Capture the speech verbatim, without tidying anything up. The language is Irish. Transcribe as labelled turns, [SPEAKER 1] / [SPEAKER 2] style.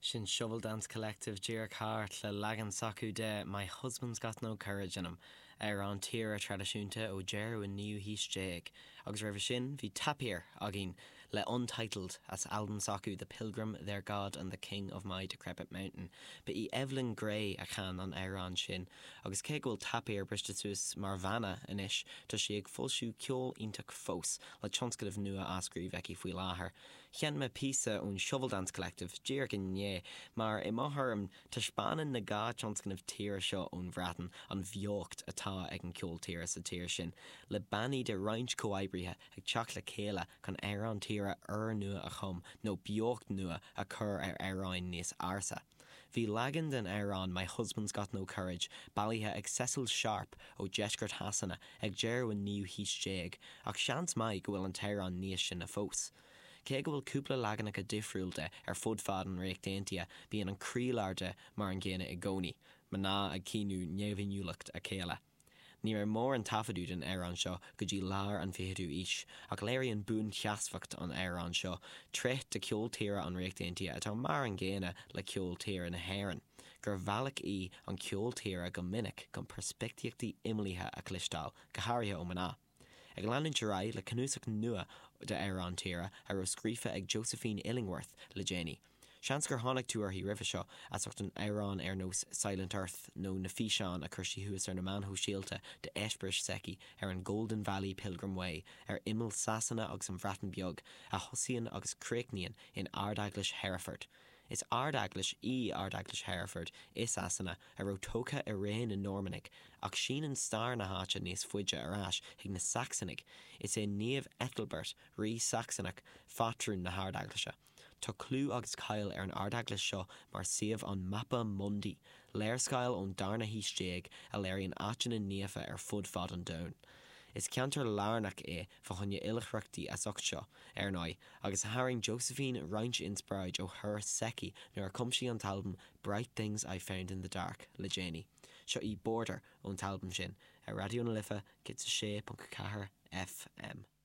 [SPEAKER 1] Sin Shovel Dance Collective Díreach Hart le Lagan Saku de My Husband's Got No Courage in him ar an tíre tradiisiúnta ó Jerry in New Heast Jake agus raibh sin bhí tapir agin le Untitled as album Saku The Pilgrim, Their God and the King of My Decrepit Mountain be i Evelyn Gray a chan an Éireann sin agus cé ghfuil tapir briste tús mar bhanna inis tá si ag fuilsiú ceol ionach fós le tionscadh nua ascríomh eici faoi láthair. Chean me písa ón Shovel Dance Collective Díreach in Nye mar i mátharm tá spáineann na gá tionscadh tíre seo ón bhreatain an bheocht atá ag an ceol tíre sa tíre sin le bannaí de roinnt comhaibrithe ag teach le céile chun Éireann tíre ar nua a chum nó beocht nua a chur ar Éireann níos arsa. Bhí lagan den Éireann My Husband's Got No Courage bailíthe ag Cecil Sharp ó Jeshgurt Hassanna ag Jerry in New Heast Jake ach seans mai go bhfuil an Éireann níos sin na fós. Cé go bhfuil cúpla laganach a difriúilte ar fud fad an réachtaontaithe bíonn an críoláirde mar an ggéine i gcónaí, mar ná ag cíniú neamhiniúlacht a céile. Ní ar mór an tafaidú den Éireann seo go dtí lár an fichidú is, ach léiríonn bún cheasfacht an Éireann seo, tréith de ceol tíre an réachtaontaithe atá mar an ggéine le ceol tíre na hÉireann. Gur bhealach í an ceol tíre go minic gan perspectíochtaí imlíthe a clistáil go háirithe ó maná. Ag leanann Jerai le canúsach nua de Éireann tíre ar ó scríofa ag Josephine Illingworth le Jenny. Seans gur tháinig tú ar hí rifhe seo as ucht an Éireann ar nós Silent Earth nó na físeán a chuirsí thuas ar na manthó síalta de Eisbris Seki ar an Golden Valley Pilgrim Way ar imil Sasanna agus an bhreatain beag a thosaíonn agus créicníonn in Ardaglis Hereford. Is Ardaglis í Ardaglis Hereford is asanna a ro tócha i réin in Normannic ach sin an star na háte níos fuide arás ag na Saxonic is é níomh Ethelbert rí Saxonach fatrún na Ardaglise. Tá clú agus cail ar an Ardaglis seo mar siamh an Mappa Mundi, léirscail ón Darna Heast Jake a léiríonn áitina níofa ar fud fad an domhan. Is ceantar lárnach é fa chunne ilachreachtaí as ocht seo ar ná agus haing Josephine roinnt inspiráid ó her Seki nuair cumsí an talbum Bright Things I Found in the Dark le Jenny. Seo í border ón talbum sin ar Radio na Lifa git sa sé punt cahar F M.